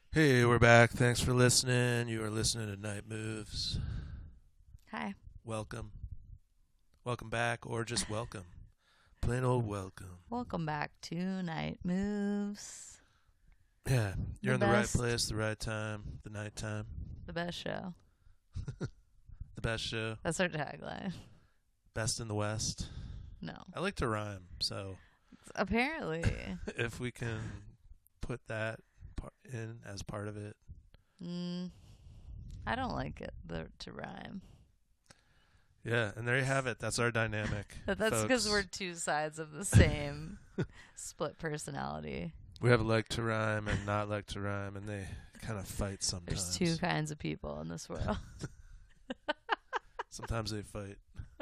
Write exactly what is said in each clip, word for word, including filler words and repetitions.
Hey, we're back. Thanks for listening. You are listening to Night Moves. Hi. Welcome. Welcome back, or just welcome. Plain old welcome. Welcome back to Night Moves. Yeah, you're The in the right best. place, the right time, the night time. The best show. The best show. That's our tagline. Best in the West. No. I like to rhyme, so Apparently. if we can put that par- in as part of it. mm, I don't like it the, to rhyme. Yeah, and there you have it. That's our dynamic. But that's because folks. we're two sides of the same split personality. We have like to rhyme and not like to rhyme, and they kind of fight sometimes. There's two kinds of people in this world. Sometimes they fight.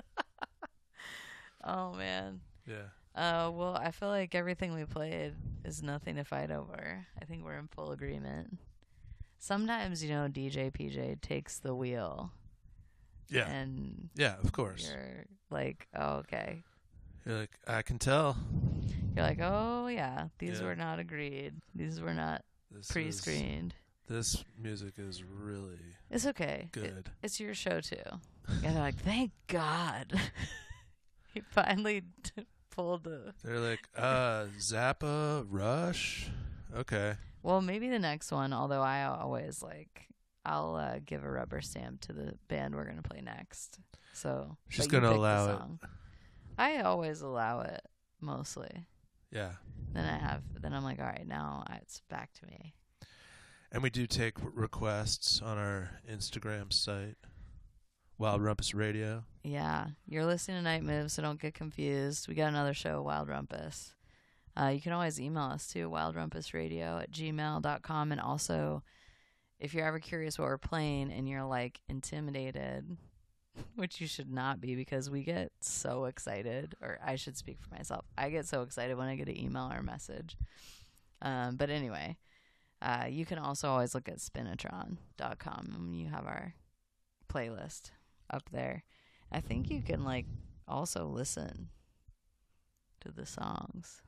Oh, man. Yeah. Uh, well, I feel like everything we played is nothing to fight over. I think we're in full agreement. Sometimes, you know, D J P J takes the wheel. Yeah. And Yeah, of course. you're like, oh, okay. You're like, I can tell. You're like, oh, yeah, these Yeah. were not agreed. These were not This pre-screened. Is, this music is really It's okay. good. It, it's your show, too. And they're like, thank God. He finally t- pulled the... They're like, uh, Zappa, Rush. Okay. Well, maybe the next one, although I always, like, I'll uh, give a rubber stamp to the band we're going to play next. So She's but you gonna pick the allow it. song. I always allow it, mostly. Yeah. Then I have, then I'm like, all right, now it's back to me. And we do take requests on our Instagram site, Wild Rumpus Radio. Yeah, you're listening to Night Moves, so don't get confused. We got another show, Wild Rumpus. Uh, you can always email us too, wildrumpusradio at gmail dot com. And also, if you're ever curious what we're playing and you're like intimidated, which you should not be because we get so excited, or I should speak for myself. I get so excited when I get an email or a message. Um, but anyway, uh, you can also always look at spinatron dot com and you have our playlist up there. I think you can like also listen to the songs.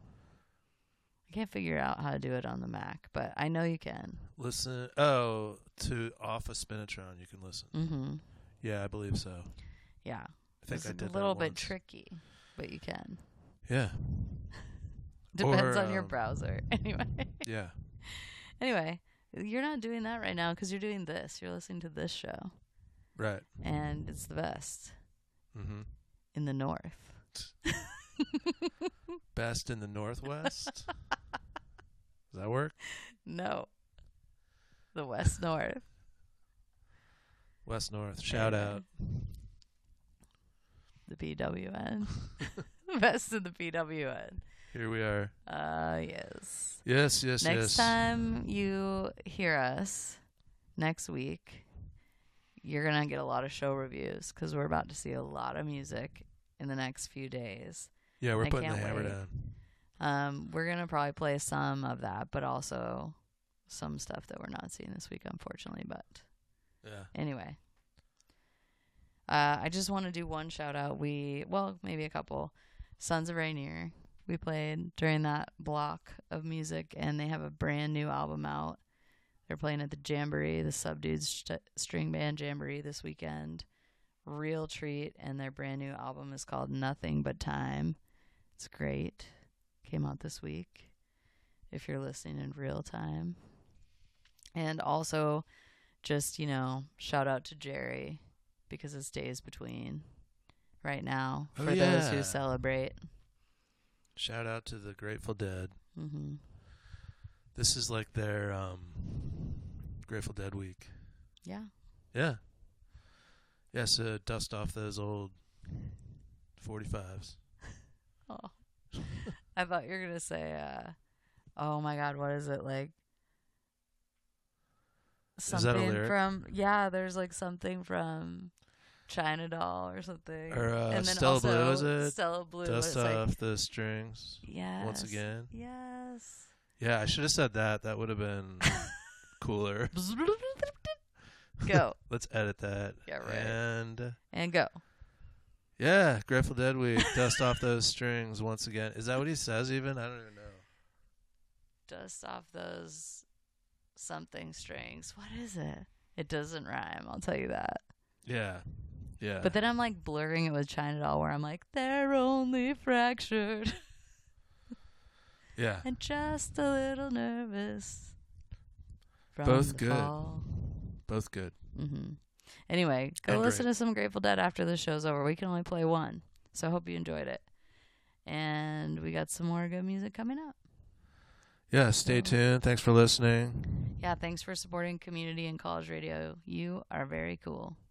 I can't figure out how to do it on the Mac, but I know you can. Listen. Oh, to off of Spinatron, you can listen. Mm-hmm. Yeah, I believe so. Yeah. I think It's I did a little that bit once. tricky, but you can. Yeah. Depends Or, on your um, browser. Anyway. Yeah. Anyway, you're not doing that right now because you're doing this. You're listening to this show, Right. and it's the best Mm-hmm. in the north. Best in the Northwest. Does that work? No. The west north. West North. Shout Anyway. out. The P W N. Best in the P W N. Here we are. Uh, yes. Yes, yes, Next yes. time you hear us, next week, you're going to get a lot of show reviews because we're about to see a lot of music in the next few days. Yeah, we're I putting the can't hammer wait. down. Um, we're going to probably play some of that, but also some stuff that we're not seeing this week, unfortunately. But Yeah. anyway, uh, I just want to do one shout out. We, well, maybe a couple. Sons of Rainier. We played during that block of music, and they have a brand new album out. They're playing at the Jamboree, the Subdued st- String Band Jamboree this weekend. Real treat, and their brand new album is called Nothing But Time. It's great. Came out this week, if you're listening in real time. And also, just, you know, shout out to Jerry, because it's days between right now Oh, for those yeah. who celebrate. Shout out to the Grateful Dead. Mm-hmm. This is like their um, Grateful Dead week. Yeah. Yeah. Yeah, so dust off those old forty-fives. Oh. I thought you were going to say, uh, oh my God, what is it? Like, that a something lyric? from, yeah, there's like something from China Doll or something. Or uh, and then Stella also Blue, is it? Stella Blue. Dust it's off like, the strings yes. once again. Yes. Yeah, I should have said that. That would have been cooler. Go. Let's edit that. Yeah, right. And And go. yeah, Grateful Dead week. Dust off those strings once again. Is that what he says even? I don't even know. Dust off those something strings. What is it? It doesn't rhyme, I'll tell you that. Yeah. Yeah. But then I'm like blurring it with China Doll where I'm like, they're only fractured. Yeah. And just a little nervous. From Both the good. Fall. Both good. Mm-hmm. Anyway, go And listen great. to some Grateful Dead after the show's over. We can only play one. So I hope you enjoyed it. And we got some more good music coming up. Yeah, stay So- tuned. Thanks for listening. Yeah, thanks for supporting community and college radio. You are very cool.